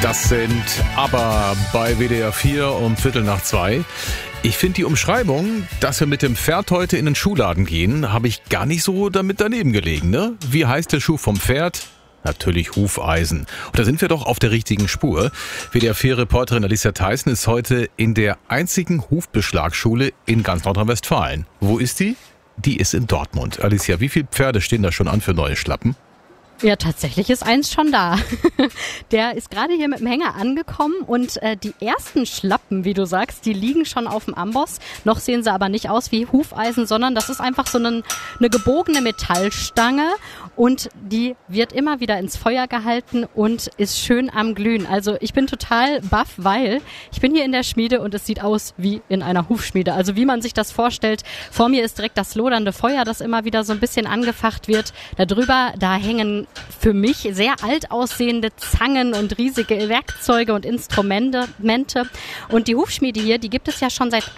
Das sind aber bei WDR 4 um 1:15. Ich finde die Umschreibung, dass wir mit dem Pferd heute in den Schuhladen gehen, habe ich gar nicht so damit daneben gelegen, ne? Wie heißt der Schuh vom Pferd? Natürlich Hufeisen. Und da sind wir doch auf der richtigen Spur. WDR 4-Reporterin Alicia Theissen ist heute in der einzigen Hufbeschlagschule in ganz Nordrhein-Westfalen. Wo ist die? Die ist in Dortmund. Alicia, wie viele Pferde stehen da schon an für neue Schlappen? Ja, tatsächlich ist eins schon da. Der ist gerade hier mit dem Hänger angekommen und die ersten Schlappen, wie du sagst, die liegen schon auf dem Amboss. Noch sehen sie aber nicht aus wie Hufeisen, sondern das ist einfach so eine gebogene Metallstange und die wird immer wieder ins Feuer gehalten und ist schön am Glühen. Also ich bin total baff, weil ich bin hier in der Schmiede und es sieht aus wie in einer Hufschmiede. Also wie man sich das vorstellt. Vor mir ist direkt das lodernde Feuer, das immer wieder so ein bisschen angefacht wird. Darüber, da hängen für mich sehr alt aussehende Zangen und riesige Werkzeuge und Instrumente. Und die Hufschmiede hier, die gibt es ja schon seit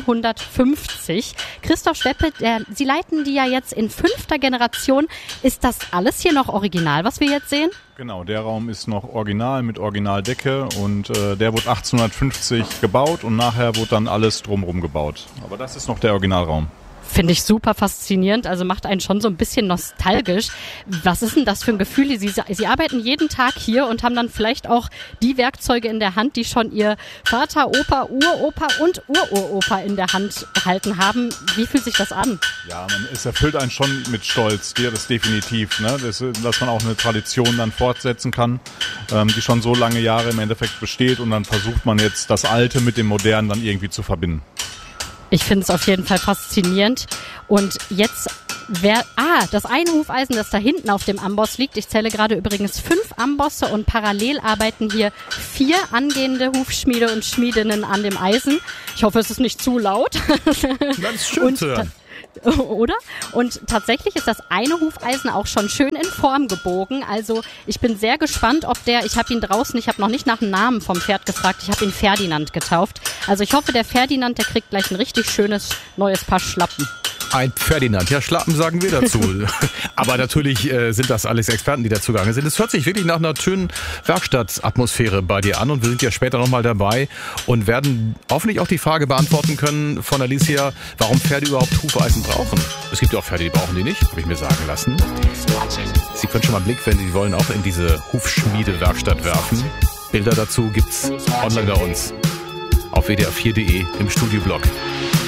1850. Christoph Schweppe, Sie leiten die ja jetzt in 5. Generation. Ist das alles hier noch original, was wir jetzt sehen? Genau, der Raum ist noch original mit Originaldecke und der wurde 1850 gebaut und nachher wurde dann alles drumherum gebaut. Aber das ist noch der Originalraum. Finde ich super faszinierend, also macht einen schon so ein bisschen nostalgisch. Was ist denn das für ein Gefühl? Sie arbeiten jeden Tag hier und haben dann vielleicht auch die Werkzeuge in der Hand, die schon Ihr Vater, Opa, Uropa und Ururopa in der Hand gehalten haben. Wie fühlt sich das an? Ja, es erfüllt einen schon mit Stolz, das definitiv, ne? Dass man auch eine Tradition dann fortsetzen kann, die schon so lange Jahre im Endeffekt besteht und dann versucht man jetzt das Alte mit dem Modernen dann irgendwie zu verbinden. Ich finde es auf jeden Fall faszinierend. Und jetzt das eine Hufeisen, das da hinten auf dem Amboss liegt. Ich zähle gerade übrigens 5 Ambosse und parallel arbeiten hier 4 angehende Hufschmiede und Schmiedinnen an dem Eisen. Ich hoffe, es ist nicht zu laut. Ganz schön zu hören. Oder? Und tatsächlich ist das eine Hufeisen auch schon schön in Form gebogen. Also ich bin sehr gespannt, ich habe ihn draußen, ich habe noch nicht nach dem Namen vom Pferd gefragt, ich habe ihn Ferdinand getauft. Also ich hoffe, der Ferdinand, der kriegt gleich ein richtig schönes neues Paar Schlappen. Ein Ferdinand, ja, Schlappen sagen wir dazu. Aber natürlich sind das alles Experten, die dazu gegangen sind. Es hört sich wirklich nach einer schönen Werkstattatmosphäre bei dir an und wir sind ja später nochmal dabei und werden hoffentlich auch die Frage beantworten können von Alicia, warum Pferde überhaupt Hufeisen brauchen. Es gibt ja auch Pferde, die brauchen die nicht, habe ich mir sagen lassen. Sie können schon mal einen Blick, wenn Sie wollen, auch in diese Hufschmiede-Werkstatt werfen. Bilder dazu gibt's online bei uns auf wdr4.de im Studioblog.